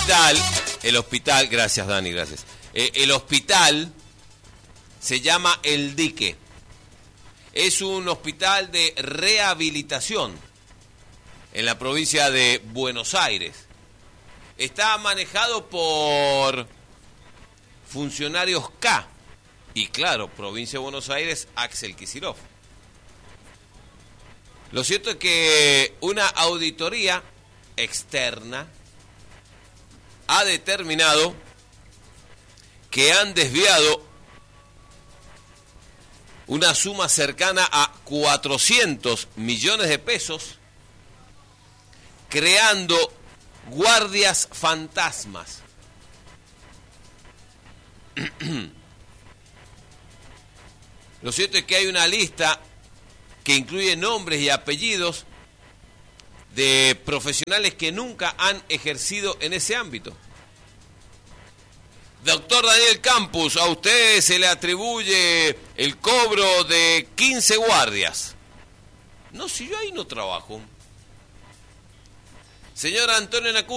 hospital, gracias Dani, gracias. El hospital se llama El Dique. Es un hospital de rehabilitación en la provincia de Buenos Aires. Está manejado por funcionarios K. Y claro, provincia de Buenos Aires, Axel Kicillof. Lo cierto es que una auditoría externa ha determinado que han desviado una suma cercana a 400 millones de pesos creando guardias fantasmas. Lo cierto es que hay una lista que incluye nombres y apellidos de profesionales que nunca han ejercido en ese ámbito. Doctor Daniel Campos, a usted se le atribuye el cobro de 15 guardias. No, si yo ahí no trabajo. Señor Antonio Nacu